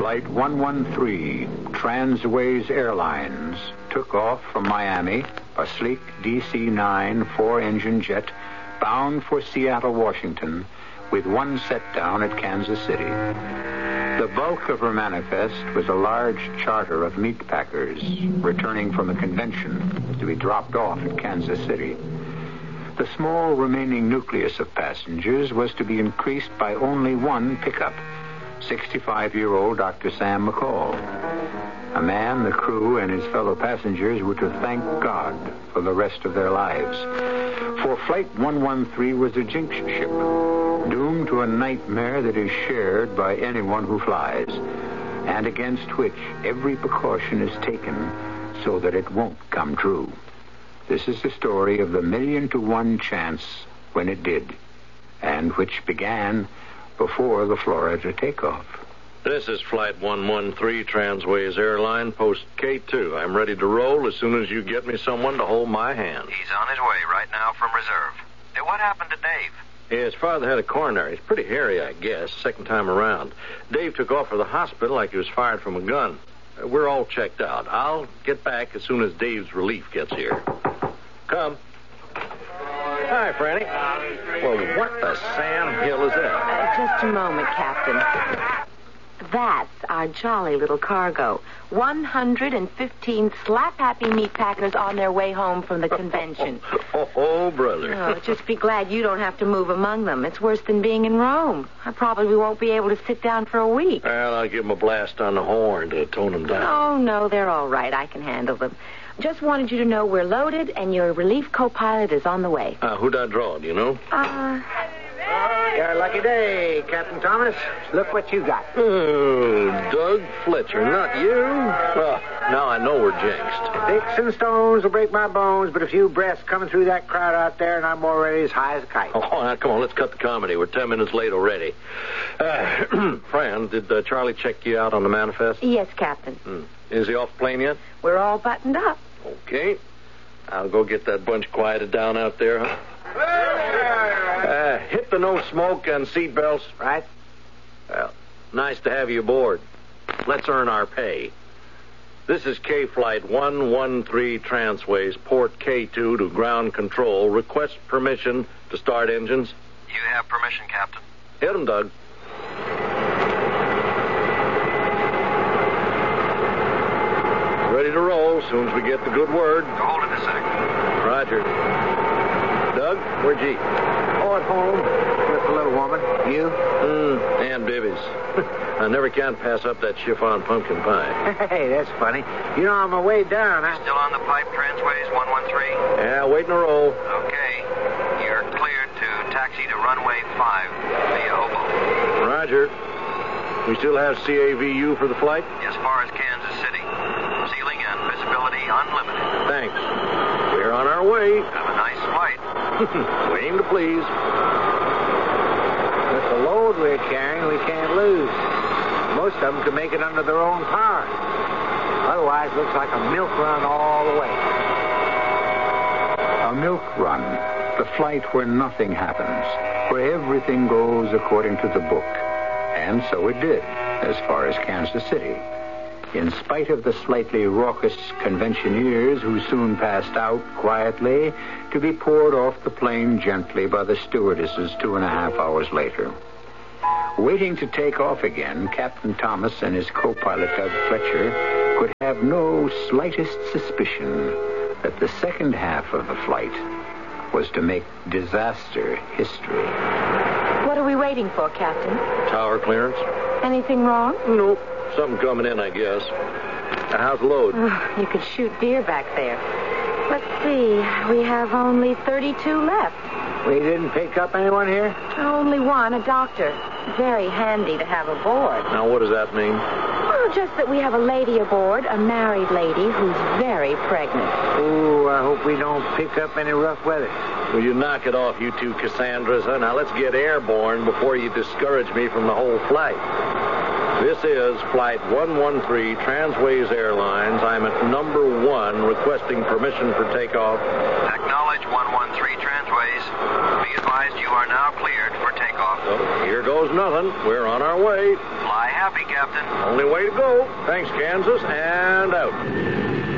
Flight 113, Transways Airlines, took off from Miami, a sleek DC-9 four-engine jet bound for Seattle, Washington, with one set down at Kansas City. The bulk of her manifest was a large charter of meat packers returning from a convention to be dropped off at Kansas City. The small remaining nucleus of passengers was to be increased by only one pickup, 65-year-old Dr. Sam McCall. A man, the crew, and his fellow passengers were to thank God for the rest of their lives. For Flight 113 was a jinx ship, doomed to a nightmare that is shared by anyone who flies, and against which every precaution is taken so that it won't come true. This is the story of the 1,000,000-to-1 chance when it did, and which began before the Florida takeoff. This is Flight 113, Transways Airline, Post K2. I'm ready to roll as soon as you get me someone to hold my hand. He's on his way right now from reserve. Hey, what happened to Dave? His father had a coronary. He's pretty hairy, I guess, second time around. Dave took off for the hospital like he was fired from a gun. We're all checked out. I'll get back as soon as Dave's relief gets here. Come. Hi, Franny. Well, what the Sam Hill is that? Just a moment, Captain. That's our jolly little cargo. 115 slap-happy meat packers on their way home from the convention. Oh, brother. Oh, just be glad you don't have to move among them. It's worse than being in Rome. I probably won't be able to sit down for a week. Well, I'll give them a blast on the horn to tone them down. Oh, no, they're all right. I can handle them. Just wanted you to know we're loaded and your relief co-pilot is on the way. Who'd I draw, do you know? Your lucky day, Captain Thomas. Look what you got. Oh, Doug Fletcher, not you? Well, now I know we're jinxed. Sticks and stones will break my bones, but a few breaths coming through that crowd out there, and I'm already as high as a kite. Oh, now, come on, let's cut the comedy. We're 10 minutes late already. Fran, did Charlie check you out on the manifest? Yes, Captain. Is he off the plane yet? We're all buttoned up. Okay. I'll go get that bunch quieted down out there, huh? Hit the no smoke and seat belts. Right. Well, nice to have you aboard. Let's earn our pay. This is K Flight 113 Transways, Port K2 to ground control. Request permission to start engines. You have permission, Captain. Hit 'em, Doug. Ready to roll as soon as we get the good word. Hold it a sec. Roger. Doug, where'd you? Oh, at home with the little woman. You? And Bibby's. I never can pass up that chiffon pumpkin pie. Hey, that's funny. You know, on my way down, Still on the pipe, Transways 113? Yeah, waiting to roll. Okay. You're cleared to taxi to runway 5 via Hobo. Roger. We still have CAVU for the flight? As far as Kansas City. Ceiling and visibility unlimited. Thanks. We're on our way. Have a nice flight. We aim to please. with the load we're carrying, we can't lose. Most of them can make it under their own power. Otherwise, it looks like a milk run all the way. A milk run. The flight where nothing happens, where everything goes according to the book. And so it did, as far as Kansas City. In spite of the slightly raucous conventioneers who soon passed out quietly to be poured off the plane gently by the stewardesses 2.5 hours later. Waiting to take off again, Captain Thomas and his co-pilot Doug Fletcher could have no slightest suspicion that the second half of the flight was to make disaster history. What are we waiting for, Captain? Tower clearance? Anything wrong? Nope. Something coming in, I guess. How's the load? You could shoot deer back there. Let's see. We have only 32 left. We didn't pick up anyone here? Only one, a doctor. Very handy to have aboard. Now, what does that mean? Well, just that we have a lady aboard, a married lady who's very pregnant. Ooh, I hope we don't pick up any rough weather. Will you knock it off, you two Cassandras? Huh? Now, let's get airborne before you discourage me from the whole flight. This is Flight 113, Transways Airlines. I'm at number 1, requesting permission for takeoff. Acknowledge 113 Transways. Be advised you are now cleared for takeoff. So, here goes. goes nothing. We're on our way. Fly happy, Captain. Only way to go. Thanks, Kansas, and out.